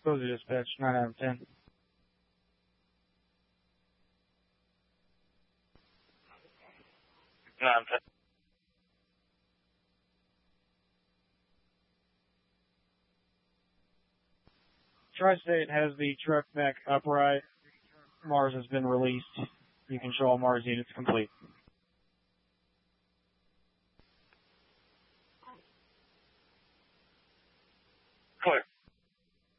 Exposure dispatch, 9 out of 10. 9 out of 10. Tri-State has the truck back upright. Mars has been released. You can show all Mars units complete.